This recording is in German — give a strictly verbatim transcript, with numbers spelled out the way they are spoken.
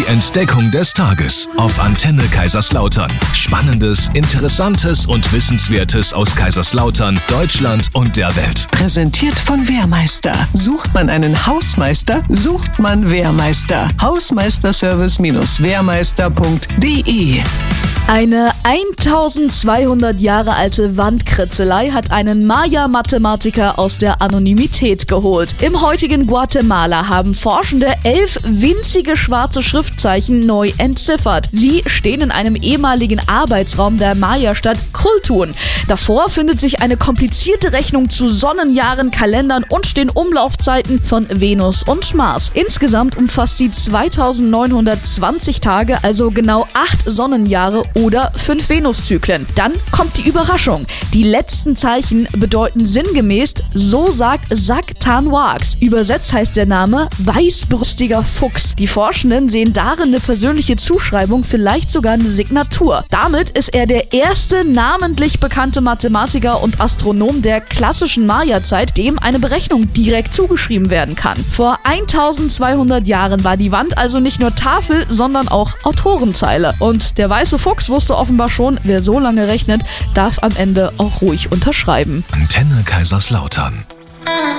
Entdeckung des Tages auf Antenne Kaiserslautern. Spannendes, Interessantes und Wissenswertes aus Kaiserslautern, Deutschland und der Welt. Präsentiert von Wehrmeister. Sucht man einen Hausmeister, sucht man Wehrmeister. Hausmeisterservice Wehrmeister punkt de. Eine eintausendzweihundert Jahre alte Wandkritzelei hat einen Maya-Mathematiker aus der Anonymität geholt. Im heutigen Guatemala haben Forschende elf winzige schwarze Schriftzeichen neu entziffert. Sie stehen in einem ehemaligen Arbeitsraum der Maya-Stadt Kultun. Davor findet sich eine komplizierte Rechnung zu Sonnenjahren, Kalendern und den Umlaufzeiten von Venus und Mars. Insgesamt umfasst sie zweitausendneunhundertzwanzig Tage, also genau acht Sonnenjahre oder fünf Venuszyklen. Dann kommt die Überraschung. Die letzten Zeichen bedeuten sinngemäß, so sagt Sac-Tan-Wax. Übersetzt heißt der Name weißbrüstiger Fuchs. Die Forschenden sehen darin eine persönliche Zuschreibung, vielleicht sogar eine Signatur. Damit ist er der erste namentlich bekannte Mathematiker und Astronom der klassischen Maya-Zeit, dem eine Berechnung direkt zugeschrieben werden kann. Vor eintausendzweihundert Jahren war die Wand also nicht nur Tafel, sondern auch Autorenzeile. Und der weiße Fuchs wusste offenbar schon, wer so lange rechnet, darf am Ende auch ruhig unterschreiben. Antenne Kaiserslautern.